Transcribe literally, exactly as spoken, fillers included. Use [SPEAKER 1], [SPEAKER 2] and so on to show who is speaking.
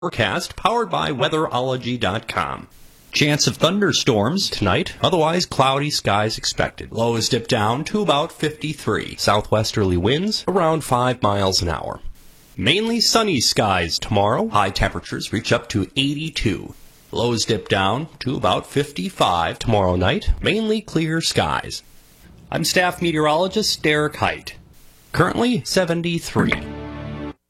[SPEAKER 1] Forecast powered by weatherology dot com. Chance of thunderstorms tonight, otherwise cloudy skies expected. Lows dip down to about fifty-three. Southwesterly winds around five miles an hour. Mainly sunny skies tomorrow. High temperatures reach up to eighty-two. Lows dip down to about fifty-five tomorrow night. Mainly clear skies. I'm staff meteorologist Derek Height. Currently seventy-three.